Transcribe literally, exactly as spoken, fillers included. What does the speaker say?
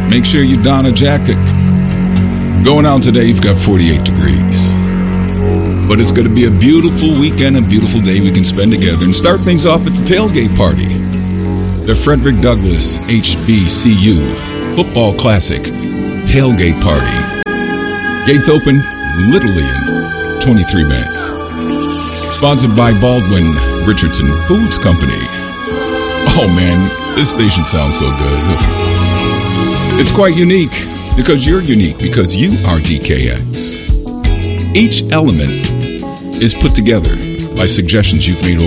make sure you don a jacket. Going out today, you've got forty-eight degrees. But it's going to be a beautiful weekend, a beautiful day we can spend together and start things off at the tailgate party. The Frederick Douglass H B C U Football Classic Tailgate Party. Gates open literally in twenty-three minutes. Sponsored by Baldwin Richardson Foods Company. Oh man, this station sounds so good. It's quite unique because you're unique because you are D K X. Each element is put together by suggestions you've made